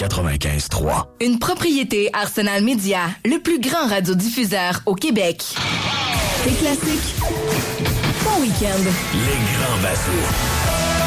95.3. Une propriété Arsenal Média, le plus grand radiodiffuseur au Québec. Des classiques, bon week-end. Les grands vassaux.